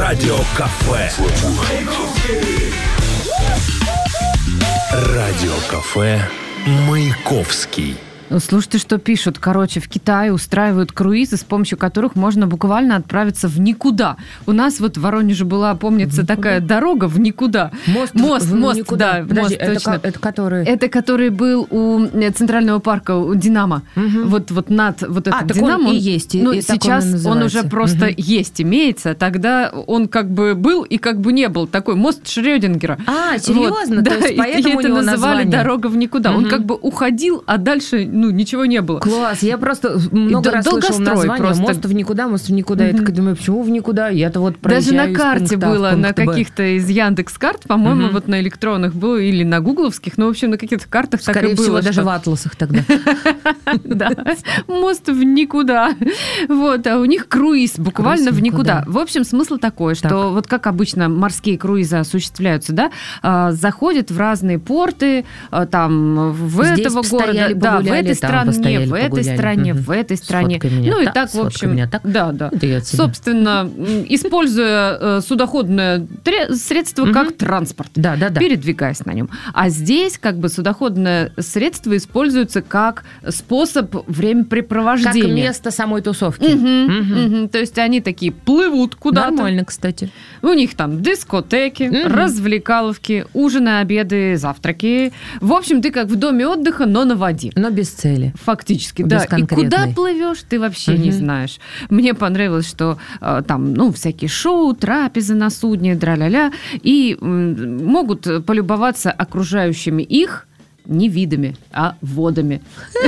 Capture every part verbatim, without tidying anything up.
Радиокафе. Радиокафе Маяковский. Слушайте, что пишут. Короче, в Китае устраивают круизы, с помощью которых можно буквально отправиться в никуда. У нас вот в Воронеже была, помнится, никуда? Такая дорога в никуда. Мост, мост, в, мост никуда. да. Подожди, мост, это, точно. это который? Это который был у Центрального парка, у Динамо. Угу. Вот, вот над вот а, этот Динамо. Он и есть. И, ну, и сейчас он, он уже просто угу. есть, имеется. Тогда он как бы был и как бы не был. Такой мост Шрёдингера. А, серьезно? Вот. То Да, есть, поэтому и это у него называли название. «Дорога в никуда». Угу. Он как бы уходил, а дальше ну, ничего не было. Класс, я просто много раз слышала название просто. «Мост в никуда», «Мост в никуда». Mm-hmm. Я такая думаю, почему в никуда? Я-то вот даже на карте пункта было, на каких-то из Яндекс.Карт, по-моему, mm-hmm. вот на электронных было, или на гугловских, ну, в общем, на каких-то картах так и было. Скорее всего, что... даже в атласах тогда. Да, мост в никуда. Вот, а у них круиз буквально в никуда. В общем, смысл такой, что вот как обычно морские круизы осуществляются, да, заходят в разные порты, там, в этого города, да, в этой стране, в этой стране, в этой стране. Ну и так, в общем, да, да. Собственно, используя судоходное средство как транспорт, передвигаясь на нем. А здесь как бы судоходное средство используется как способ времяпрепровождения. Как место самой тусовки. Угу, угу. То есть они такие плывут куда-то. Нормально, кстати. У них там дискотеки, угу. развлекаловки, ужины, обеды, завтраки. В общем, ты как в доме отдыха, но на воде. Но без цели. Фактически, без да. И куда плывешь, ты вообще угу. не знаешь. Мне понравилось, что э, там, ну, всякие шоу, трапезы на судне, дра-ля-ля, и м, могут полюбоваться окружающими их не видами, а водами.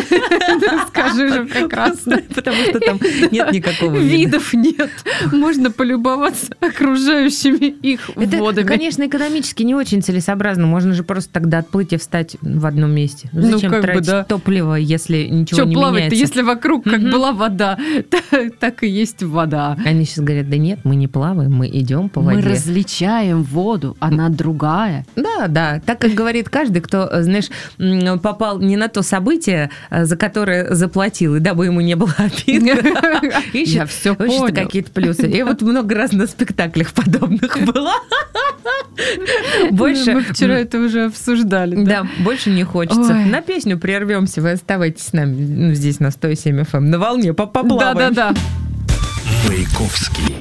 Скажи же прекрасно. Потому что там нет никакого вида. Видов нет. Можно полюбоваться окружающими их водами. Это, конечно, экономически не очень целесообразно. Можно же просто тогда отплыть и встать в одном месте. Ну, зачем ну, тратить да. топливо, если ничего Что не плавать-то, меняется? если вокруг как mm-hmm. была вода, так, так и есть вода. Они сейчас говорят, да нет, мы не плаваем, мы идем по воде. Мы различаем воду, она другая. Да, да. Так, как говорит каждый, кто, знаешь, попал не на то событие, за которое заплатил, и дабы ему не было обидно, ищет какие-то плюсы. Я вот много раз на спектаклях подобных была. Больше... Мы вчера это уже обсуждали. Да, да больше не хочется. Ой. На песню прервемся, вы оставайтесь с нами ну, здесь на сто семь эф эм. На волне поплаваем. Да-да-да. Маяковский.